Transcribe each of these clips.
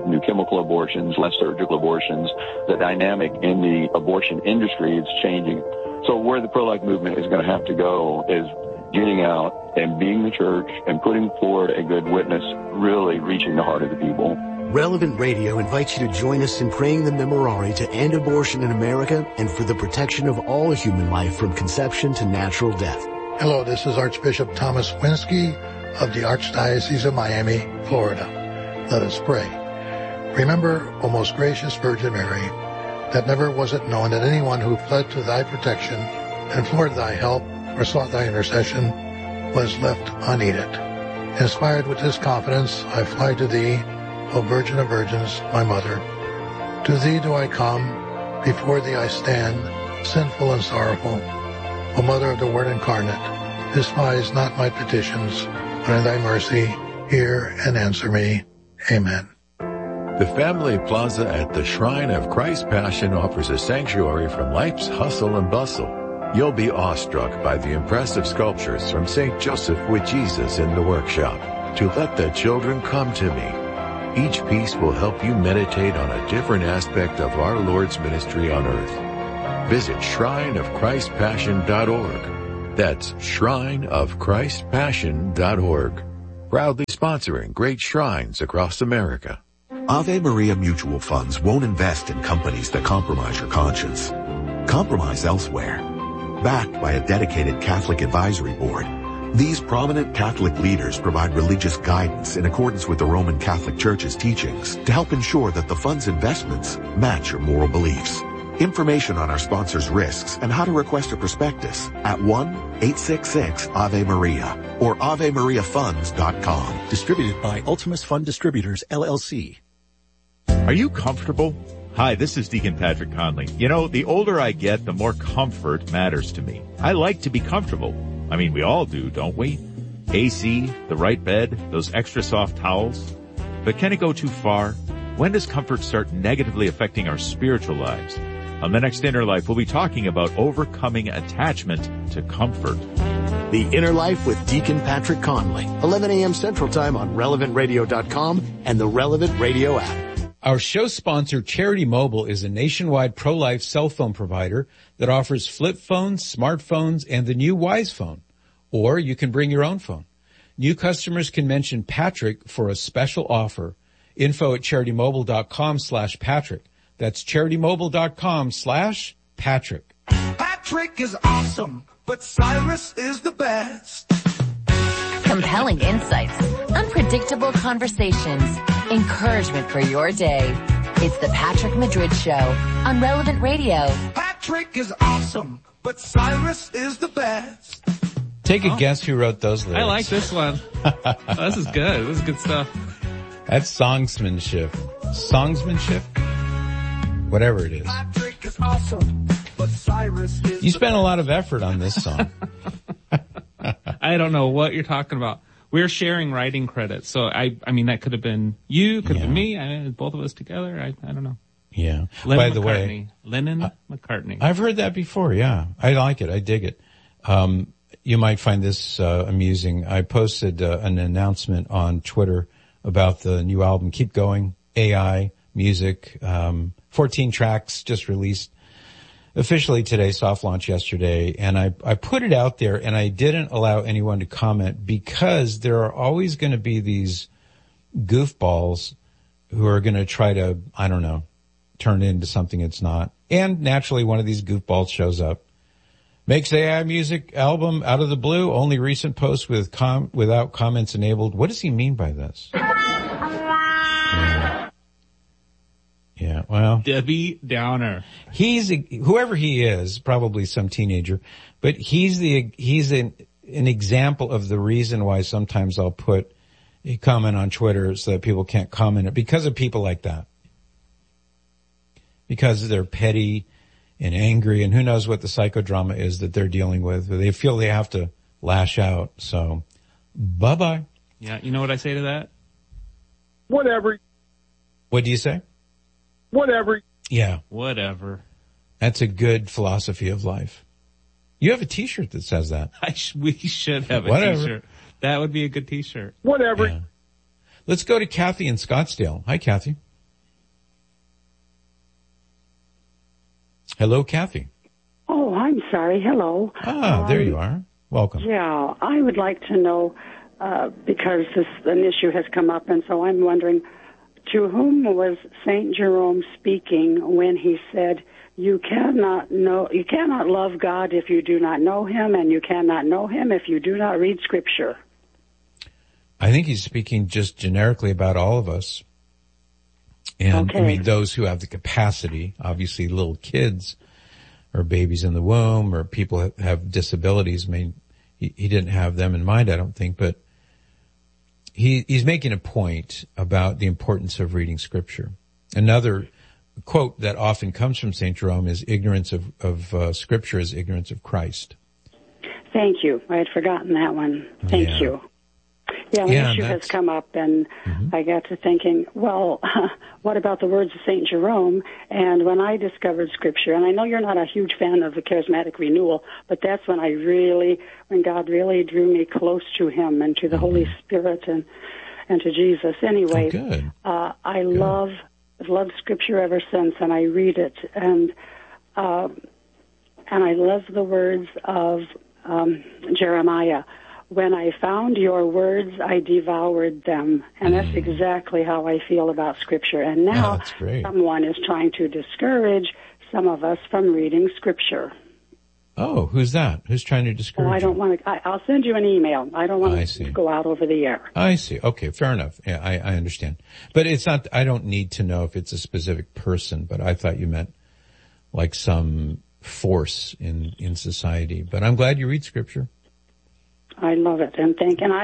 with new chemical abortions, less surgical abortions. The dynamic in the abortion industry is changing. So where the pro-life movement is going to have to go is getting out and being the church and putting forward a good witness, really reaching the heart of the people. Relevant Radio invites you to join us in praying the Memorare to end abortion in America and for the protection of all human life from conception to natural death. Hello, this is Archbishop Thomas Winsky of the Archdiocese of Miami, Florida. Let us pray. Remember, O most gracious Virgin Mary, that never was it known that anyone who fled to thy protection, implored thy help, or sought thy intercession was left unaided. Inspired with this confidence, I fly to thee, O Virgin of Virgins, my Mother. To thee do I come, before thee I stand, sinful and sorrowful. O Mother of the Word incarnate, despise not my petitions, but in thy mercy hear and answer me. Amen. The Family Plaza at the Shrine of Christ's Passion offers a sanctuary from life's hustle and bustle. You'll be awestruck by the impressive sculptures from St. Joseph with Jesus in the workshop. To let the children come to me. Each piece will help you meditate on a different aspect of our Lord's ministry on earth. Visit shrineofchristpassion.org. That's shrineofchristpassion.org. Proudly sponsoring great shrines across America. Ave Maria Mutual Funds won't invest in companies that compromise your conscience. Compromise elsewhere. Backed by a dedicated Catholic advisory board, these prominent Catholic leaders provide religious guidance in accordance with the Roman Catholic Church's teachings to help ensure that the fund's investments match your moral beliefs. Information on our sponsors' risks and how to request a prospectus at 1-866-AVE-MARIA or AveMariaFunds.com. Distributed by Ultimus Fund Distributors, LLC. Are you comfortable? Hi, this is Deacon Patrick Conley. You know, the older I get, the more comfort matters to me. I like to be comfortable. I mean, we all do, don't we? AC, the right bed, those extra soft towels. But can it go too far? When does comfort start negatively affecting our spiritual lives? On the next Inner Life, we'll be talking about overcoming attachment to comfort. The Inner Life with Deacon Patrick Conley, 11 a.m. Central Time on RelevantRadio.com and the Relevant Radio app. Our show sponsor, Charity Mobile, is a nationwide pro-life cell phone provider that offers flip phones, smartphones, and the new Wise phone. Or you can bring your own phone. New customers can mention Patrick for a special offer. Info at CharityMobile.com/Patrick. That's CharityMobile.com/Patrick. Patrick is awesome, but Cyrus is the best. Compelling insights, unpredictable conversations, encouragement for your day. It's the Patrick Madrid Show on Relevant Radio. Patrick is awesome, but Cyrus is the best. Take a guess who wrote those lyrics. I like this one. This is good. This is good stuff. That's songsmanship. Songsmanship? Whatever it is. Patrick is awesome, but Cyrus is You spent a lot of effort on this song. I don't know what you're talking about. We're sharing writing credits. So I mean, that could have been you, could have been me, both of us together. I don't know. Yeah. Lennon By the McCartney. way, Lennon McCartney. I've heard that before. Yeah. I like it. I dig it. You might find this, amusing. I posted an announcement on Twitter about the new album, Keep Going, AI music, 14 tracks just released officially today, soft launch yesterday, and I put it out there and I didn't allow anyone to comment because there are always going to be these goofballs who are going to try to, I don't know, turn it into something it's not. And naturally one of these goofballs shows up. Makes AI music album out of the blue, only recent post without comments enabled. What does he mean by this? Yeah, well. Debbie Downer. Whoever he is, probably some teenager, but he's an example of the reason why sometimes I'll put a comment on Twitter so that people can't comment it because of people like that. Because they're petty and angry and who knows what the psychodrama is that they're dealing with. They feel they have to lash out. So, bye-bye. Yeah, you know what I say to that? Whatever. What do you say? Whatever. Yeah. Whatever. That's a good philosophy of life. You have a t-shirt that says that. We should have a Whatever. t-shirt. That would be a good t-shirt. Whatever. Yeah. Let's go to Kathy in Scottsdale. Hi, Kathy. Hello, Kathy. Oh, I'm sorry. Hello. Ah, there you are. Welcome. Yeah, I would like to know, because an issue has come up, and so I'm wondering, to whom was St. Jerome speaking when he said, you cannot love God if you do not know him, and you cannot know him if you do not read Scripture? I think he's speaking just generically about all of us. And okay. I mean, those who have the capacity, obviously little kids or babies in the womb or people that have disabilities. I mean, he didn't have them in mind, I don't think, but he's making a point about the importance of reading Scripture. Another quote that often comes from St. Jerome is ignorance of Scripture is ignorance of Christ. Thank you. I had forgotten that one. Thank you. Yeah, an issue has come up, and I got to thinking, well, what about the words of St. Jerome? And when I discovered Scripture, and I know you're not a huge fan of the charismatic renewal, but that's when when God really drew me close to him and to the Holy Spirit and to Jesus. Anyway, I loved Scripture ever since, and I read it, and I love the words of Jeremiah. When I found your words, I devoured them. And that's exactly how I feel about Scripture. And now someone is trying to discourage some of us from reading Scripture. Oh, who's that? Who's trying to discourage you? I don't want to. I'll send you an email. I don't want to go out over the air. I see. Okay, fair enough. Yeah, I understand. But it's not, I don't need to know if it's a specific person, but I thought you meant like some force in society. But I'm glad you read Scripture. I love it, and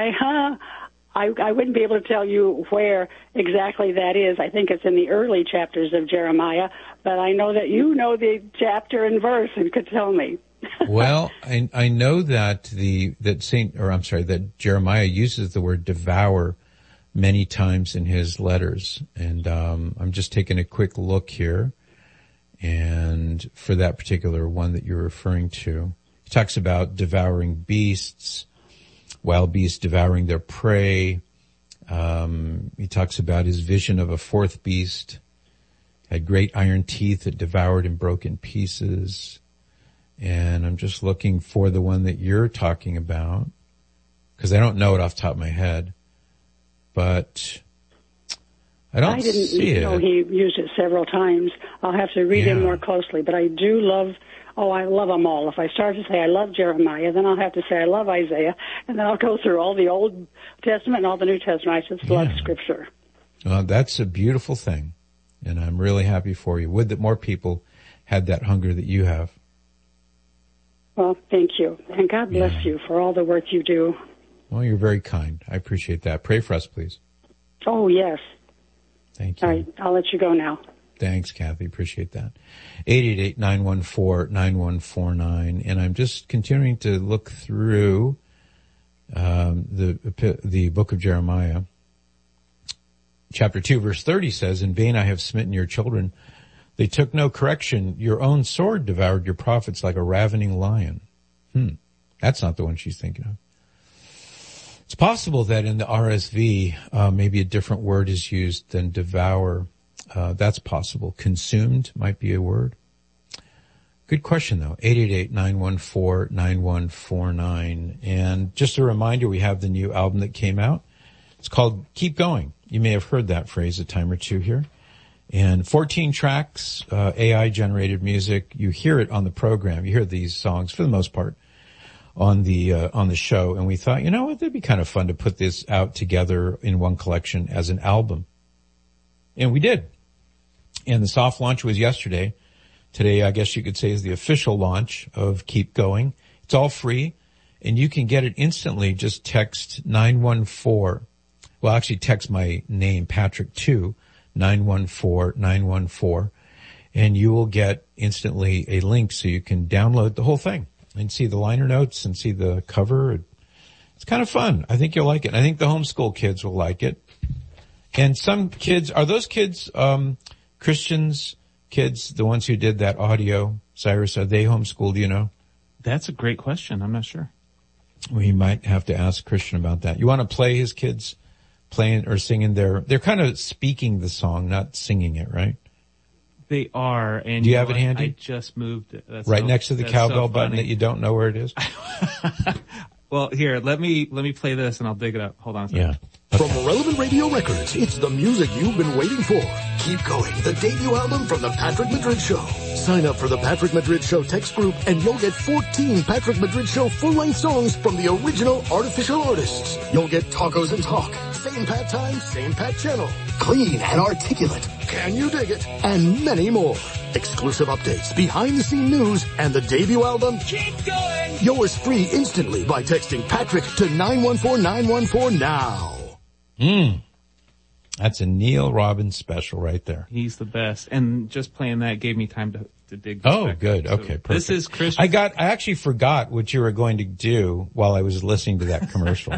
I wouldn't be able to tell you where exactly that is. I think it's in the early chapters of Jeremiah, but I know that you know the chapter and verse and could tell me. Well, I know that that Jeremiah uses the word devour many times in his letters, and I'm just taking a quick look here, and for that particular one that you're referring to, he talks about devouring beasts. Wild beasts devouring their prey. He talks about his vision of a fourth beast, had great iron teeth that devoured and broke in pieces. And I'm just looking for the one that you're talking about, because I don't know it off the top of my head. But I didn't see it. Know he used it several times. I'll have to read it more closely, but I do love. Oh, I love them all. If I start to say I love Jeremiah, then I'll have to say I love Isaiah, and then I'll go through all the Old Testament and all the New Testament. I just love Scripture. Well, that's a beautiful thing, and I'm really happy for you. Would that more people had that hunger that you have. Well, thank you, and God bless you for all the work you do. Well, you're very kind. I appreciate that. Pray for us, please. Oh, yes. Thank you. All right, I'll let you go now. Thanks, Kathy. Appreciate that. 888-914-9149. And I'm just continuing to look through the book of Jeremiah. Chapter 2, verse 30 says, in vain I have smitten your children. They took no correction. Your own sword devoured your prophets like a ravening lion. That's not the one she's thinking of. It's possible that in the RSV, maybe a different word is used than devour. That's possible. Consumed might be a word. Good question, though. 888-914-9149. And just a reminder, we have the new album that came out. It's called Keep Going. You may have heard that phrase a time or two here. And 14 tracks, AI-generated music. You hear it on the program. You hear these songs, for the most part, on the show. And we thought, you know what, it'd be kind of fun to put this out together in one collection as an album. And we did. And the soft launch was yesterday. Today, I guess you could say, is the official launch of Keep Going. It's all free, and you can get it instantly. Just text 914. Well, actually text my name, Patrick, to 914-914, and you will get instantly a link so you can download the whole thing and see the liner notes and see the cover. It's kind of fun. I think you'll like it. I think the homeschool kids will like it. And some kids, are those kids, Christians kids, the ones who did that audio, Cyrus, are they homeschooled, do you know? That's a great question. I'm not sure. We might have to ask Christian about that. You want to play his kids playing or singing they're kind of speaking the song, not singing it, right? They are. And do you have it handy? I just moved it. That's right next to the cowbell button that you don't know where it is? Well, here, let me play this and I'll dig it up. Hold on a second. Yeah. Okay. From Relevant Radio Records, it's the music you've been waiting for. Keep Going, the debut album from The Patrick Madrid Show. Sign up for The Patrick Madrid Show text group and you'll get 14 Patrick Madrid Show full-length songs from the original artificial artists. You'll get Tacos and Talk, Same Pat Time, Same Pat Channel, Clean and Articulate, Can You Dig It, and many more. Exclusive updates, behind-the-scene news, and the debut album. Keep Going! Yours free instantly by texting Patrick to 914914 now. That's a Neil Robbins special right there. He's the best. And just playing that gave me time to dig. Oh, good. So okay, perfect. This is Christian. I actually forgot what you were going to do while I was listening to that commercial.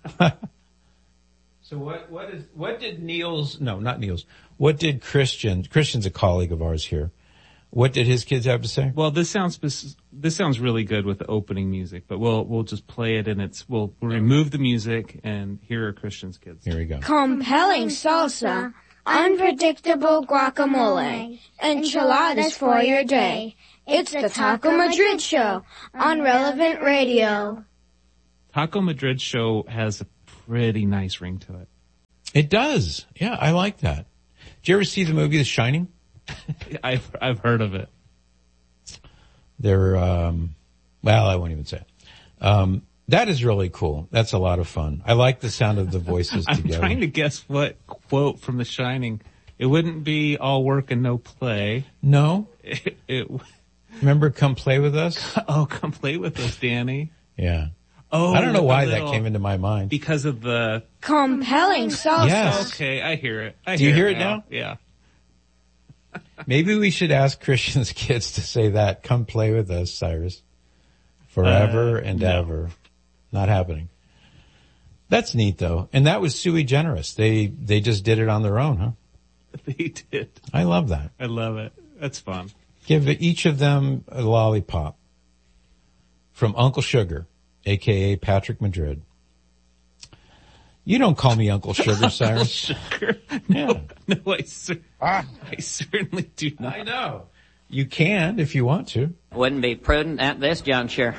So what did Christian's a colleague of ours here. What did his kids have to say? Well, this sounds really good with the opening music, but we'll just play it and we'll remove the music and here are Christian's kids. Here we go. Compelling salsa, unpredictable guacamole, enchiladas for your day. It's the Taco Madrid Show on Relevant Radio. Taco Madrid Show has a pretty nice ring to it. It does. Yeah, I like that. Did you ever see the movie The Shining? I've heard of it. They're, I won't even say it. That is really cool. That's a lot of fun. I like the sound of the voices together. I'm trying to guess what quote from The Shining. It wouldn't be all work and no play. No. Remember Come Play With Us? Oh, Come Play With Us, Danny. Yeah. Oh, I don't know why that came into my mind. Because of the compelling salsa. Yes. Okay, I hear it. Do you hear it now? Yeah. Maybe we should ask Christian's kids to say that. Come play with us, Cyrus. Forever and ever. Not happening. That's neat though. And that was sui generis. They just did it on their own, huh? They did. I love that. I love it. That's fun. Give each of them a lollipop. From Uncle Sugar, a.k.a. Patrick Madrid. You don't call me Uncle Sugar, Cyrus. Uncle Sugar? No, I certainly do not. I know. You can if you want to. Wouldn't be prudent at this juncture.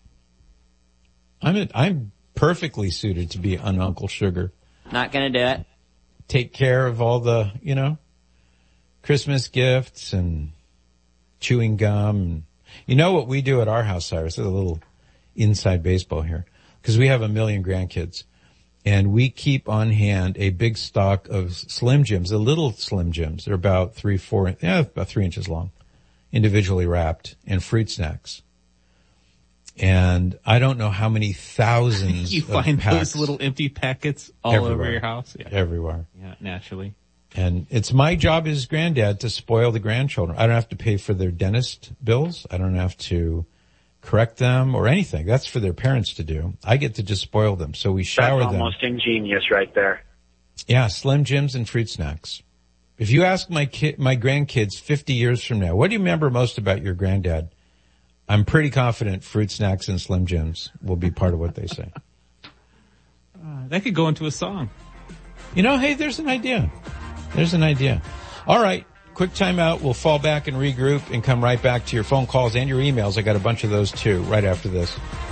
I'm perfectly suited to be an Uncle Sugar. Not gonna do it. Take care of all the, Christmas gifts and chewing gum. You know what we do at our house, Cyrus? There's a little inside baseball here. Because we have 1 million grandkids. And we keep on hand a big stock of Slim Jims, the little Slim Jims. They're about about 3 inches long, individually wrapped, and fruit snacks. And I don't know how many thousands you of find packs. Those little empty packets all Everywhere. over your house? Yeah. Everywhere. Yeah, naturally. And it's my job as granddad to spoil the grandchildren. I don't have to pay for their dentist bills. I don't have to correct them or anything. That's for their parents to do. I get to just spoil them. So we shower them. That's almost ingenious right there. Yeah, Slim Jims and fruit snacks. If you ask my grandkids 50 years from now, what do you remember most about your granddad? I'm pretty confident fruit snacks and Slim Jims will be part of what they say. That could go into a song. Hey, there's an idea. All right. Quick time out. We'll fall back and regroup and come right back to your phone calls and your emails. I got a bunch of those too right after this.